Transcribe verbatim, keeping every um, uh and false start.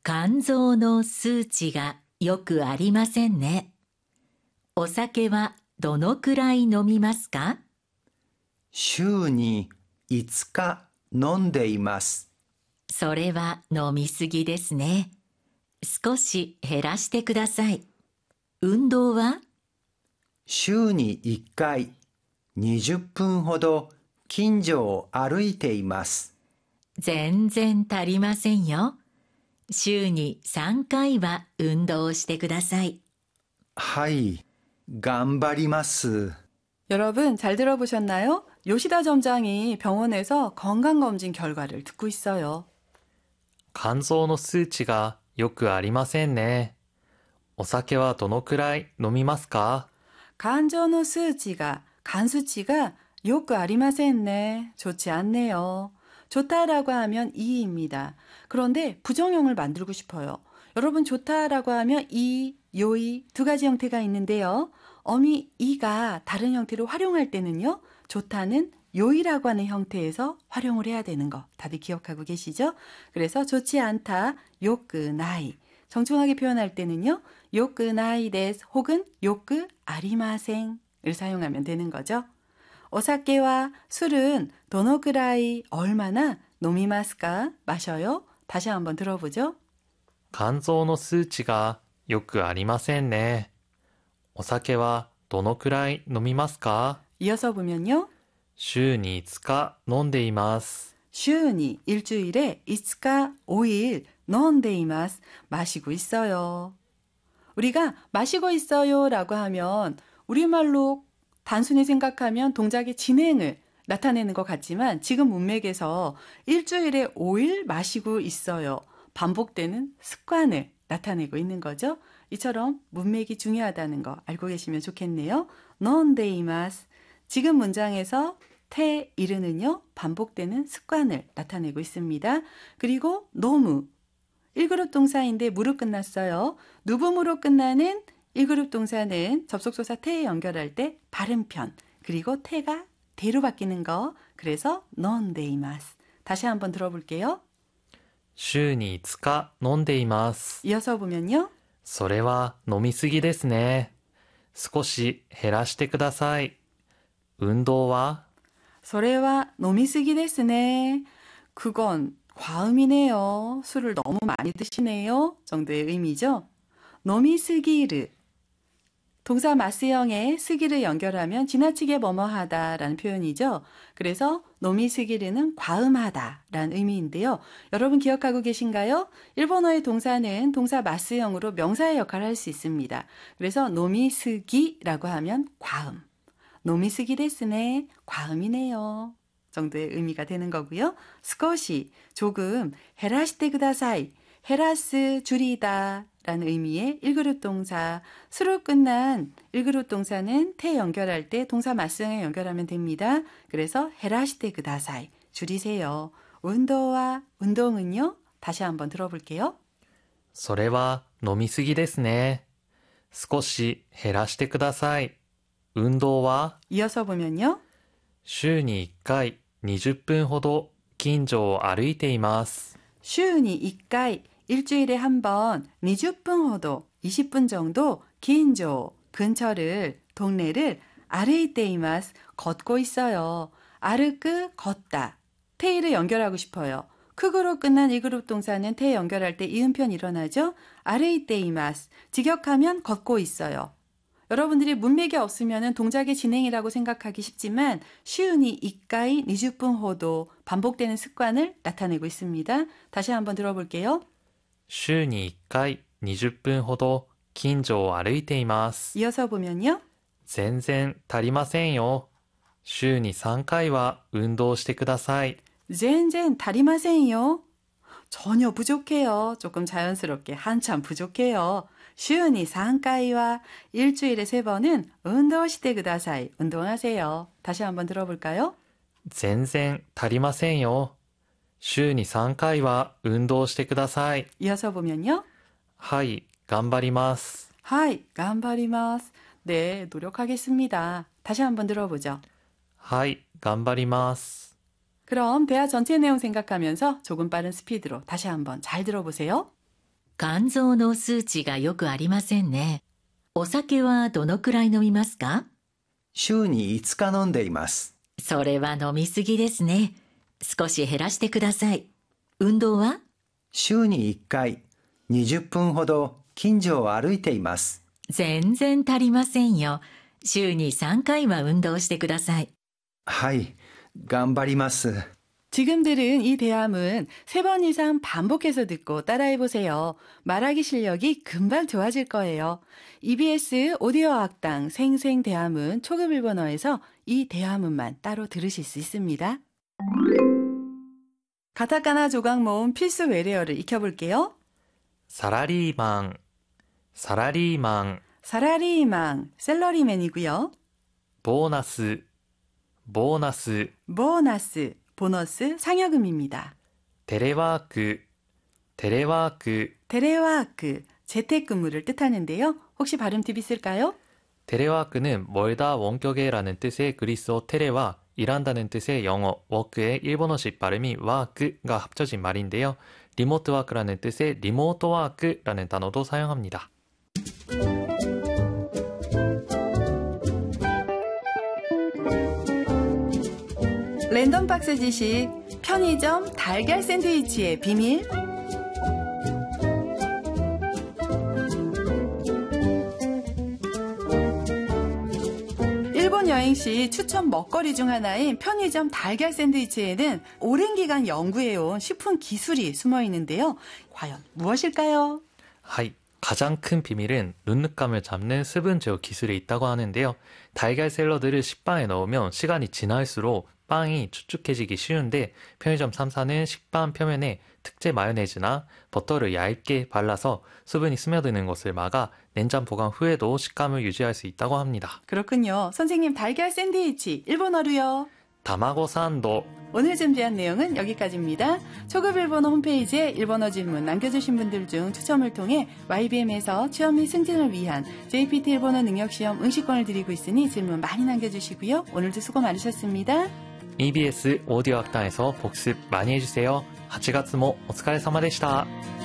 肝臓の数値がよくありませんね。お酒はどのくらい飲みますか？ 週にいつか飲んでいます。 それは飲みすぎですね。少し減らしてください。運動は？ 週にいっかい、にじゅっぷんほど近所を歩いています。 全然足りませんよ。週にさんかいは運動してください。 はい、頑張ります。 여러분 잘 들어보셨나요? 요시다 점장이 병원에서 건강검진 결과를 듣고 있어요. 肝臓の数値がよくありませんね。お酒はどのくらい飲みますか？ 간전의 수치가, 간 수치가 요크 아리마센네. 좋지 않네요. 좋다라고 하면 이입니다. 그런데 부정형을 만들고 싶어요. 여러분 좋다라고 하면 이, 요이 두 가지 형태가 있는데요. 어미 이가 다른 형태로 활용할 때는요. 좋다는 요이라고 하는 형태에서 활용을 해야 되는 거 다들 기억하고 계시죠? 그래서 좋지 않다, 요크 나이. 정중하게 표현할 때는요. 요크 나이 데스 혹은 요크 아리마생을 사용하면 되는 거죠. 오사케와 술은 도노그라이 얼마나 노미마스까? 마셔요? 다시 한번 들어보죠. 肝臓の数値がよくありませんね。お酒はどのくらい飲みますか？ 이어서 보면요. 週にいつか飲んでいます。 슈니 일주일에 이츠카 오일 넣은데이마스 마시고 있어요. 우리가 마시고 있어요 라고 하면 우리말로 단순히 생각하면 동작의 진행을 나타내는 것 같지만 지금 문맥에서 일주일에 오일 마시고 있어요. 반복되는 습관을 나타내고 있는 거죠. 이처럼 문맥이 중요하다는 거 알고 계시면 좋겠네요. 넣은데이마스 지금 문장에서 태 이르는요 반복되는 습관을 나타내고 있습니다. 그리고 노무 일 그룹 동사인데 무로 끝났어요. 누붐으로 끝나는 일 그룹 동사는 접속소사 태에 연결할 때 발음편 그리고 태가 대로 바뀌는 거 그래서 논데이마스 다시 한번 들어볼게요. 週にいつか飲んでいます。 이어서 보면요. それは飲みすぎですね。少し減らしてください。運動は？ 소래와 노미쓰기 데스네. 그건 과음이네요. 술을 너무 많이 드시네요. 정도의 의미죠. 노미쓰기르. 동사 마스형에 쓰기를 연결하면 지나치게 뭐뭐하다라는 표현이죠. 그래서 노미쓰기르는 과음하다라는 의미인데요. 여러분 기억하고 계신가요? 일본어의 동사는 동사 마스형으로 명사의 역할을 할 수 있습니다. 그래서 노미쓰기라고 하면 과음. 노미쓰기 데스네. 과음이네요. 정도의 의미가 되는 거고요. 스코시, 조금, 헤라시테 구다사이, 헤라스, 줄이다 라는 의미의 일 그룹 동사, 수로 끝난 일 그룹 동사는 태 연결할 때 동사 맞성에 연결하면 됩니다. 그래서 헤라시테 구다사이, 줄이세요. 운동와 운동은요? 다시 한번 들어볼게요. それは飲みすぎですね。少し減らしてください。運動は？ 이어서 보면요. 週にいっかいにじゅっぷんほど近所を歩いています。 週にいっかい일주일에 한 번 이십 분 호도 이십 분 정도 긴조 근처를 동네를 아르이테이마스 걷고 있어요. 아르크 걷다. 테이를 연결하고 싶어요. 크그로 끝난 일 그룹 동사는 테 연결할 때 이음편 일어나죠. 아르이테이마스 직역하면 걷고 있어요. 여러분들이 문맥이 없으면 동작의 진행이라고 생각하기 쉽지만 쉬운이 이까이 이십 분 호도 반복되는 습관을 나타내고 있습니다. 다시 한번 들어볼게요. 週にいっかいにじゅっぷんほど近所を歩いています。 이어서 보면요. 全然足りませんよ。週にさんかいは運動してください。 젠젠 다리마센요. 전혀 부족해요. 조금 자연스럽게 한참 부족해요. 쉬운이 상가이와 일주일에 세 번은 운동시대 그다사이 운동하세요. 다시 한번 들어볼까요? 全然足りませんよ。週にさんかいは運動してください。 이어서 보면요. はい、頑張ります。 하이, 간바리마스. 네, 노력하겠습니다. 다시 한번 들어보죠. はい、頑張ります。 그럼 대화 전체 내용 생각하면서 조금 빠른 스피드로 다시 한번 잘 들어보세요. 肝臓の数値がよくありませんね。お酒はどのくらい飲みますか？ 週にいつか飲んでいます。 それは飲みすぎですね。少し減らしてください。運動は？ 週にいっかい、にじゅっぷんほど近所を歩いています。 全然足りませんよ。週にさんかいは運動してください。 はい、頑張ります。 지금 들은 이 대화문 세 번 이상 반복해서 듣고 따라해보세요. 말하기 실력이 금방 좋아질 거예요. 이비에스 오디오 학당 생생 대화문 초급 일본어에서 이 대화문만 따로 들으실 수 있습니다. 가타카나 조각 모음 필수 외래어를 익혀볼게요. 사라리망, 사라리망, 사라리망, 셀러리맨이고요. 보너스, 보너스, 보너스, 보너스, 상여금입니다. 테레와크, 테레와크, 테레와크, 재택근무를 뜻하는데요. 혹시 발음 팁 있을까요? 테레와크는 멀다 원격에라는 뜻의 그리스어 테레와 일한다는 뜻의 영어 워크의 일본어식 발음이 와크가 합쳐진 말인데요. 리모트 와크라는 뜻의 리모트 와크라는 단어도 사용합니다. 랜덤 박스 지식, 편의점 달걀 샌드위치의 비밀. 일본 여행 시 추천 먹거리 중 하나인 편의점 달걀 샌드위치에는 오랜 기간 연구해온 식품 기술이 숨어 있는데요. 과연 무엇일까요? 하이, 가장 큰 비밀은 눅눅감을 잡는 수분 제어 기술에 있다고 하는데요. 달걀 샐러드를 식빵에 넣으면 시간이 지날수록 빵이 축축해지기 쉬운데 편의점 삼 사는 식빵 표면에 특제 마요네즈나 버터를 얇게 발라서 수분이 스며드는 것을 막아 냉장 보관 후에도 식감을 유지할 수 있다고 합니다. 그렇군요. 선생님, 달걀 샌드위치 일본어로요. 다마고 산도. 오늘 준비한 내용은 여기까지입니다. 초급 일본어 홈페이지에 일본어 질문 남겨주신 분들 중 추첨을 통해 와이비엠에서 취업 및 승진을 위한 제이피티 일본어 능력시험 응시권을 드리고 있으니 질문 많이 남겨주시고요. 오늘도 수고 많으셨습니다. 이비에스 오디오 학당에서 복습 많이 해주세요. はちがつもお疲れ様でした。